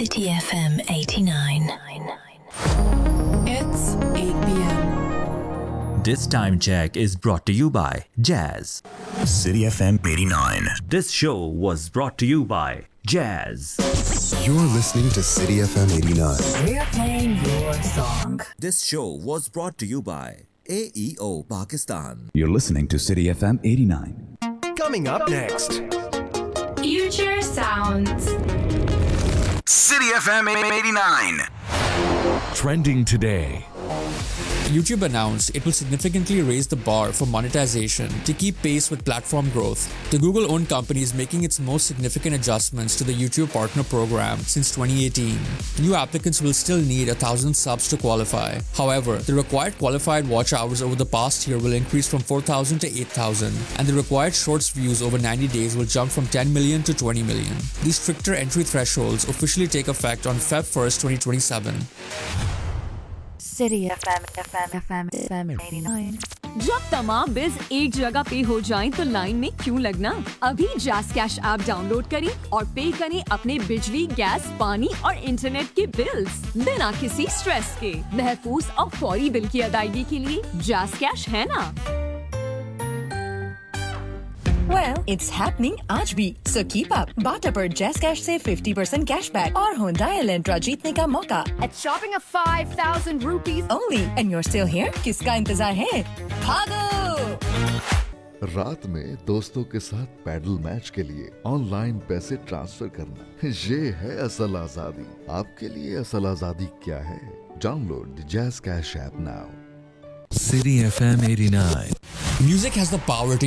City FM 89. It's 8 p.m. This time check is brought to you by Jazz. City FM 89. This show was brought to you by Jazz. You're listening to City FM 89. We're playing your song. This show was brought to you by AEO Pakistan. You're listening to City FM 89. Coming up next. Future Sounds. City FM 89. Trending today. YouTube announced it will significantly raise the bar for monetization to keep pace with platform growth. The Google-owned company is making its most significant adjustments to the YouTube Partner Program since 2018. New applicants will still need 1,000 subs to qualify. However, the required qualified watch hours over the past year will increase from 4,000 to 8,000, and the required shorts views over 90 days will jump from 10 million to 20 million. These stricter entry thresholds officially take effect on Feb 1st, 2027. City FM 89. जब तमाम bills एक जगह पे हो जाएं तो line में क्यों लगना? अभी जैज़ कैश ऐप डाउनलोड करें और पे करें अपने बिजली, गैस, पानी और इंटरनेट के बिल्स बिना किसी स्ट्रेस के। महफूज और फौरी बिल की अदायगी के लिए जैज़ कैश है ना? Well, it's happening आज भी, so keep up. बाटा पर Jazz Cash से 50% cashback और Hyundai Elantra जीतने का मौका. At shopping of 5,000 rupees Only, and you're still here? किसका इंतजार है? भागो! रात में दोस्तों के साथ पैडल मैच के लिए ऑनलाइन पैसे ट्रांसफर करना, ये है असल आजादी। आपके लिए असल आजादी क्या है? Download the Jazz Cash app now. City FM 89. Music has the power to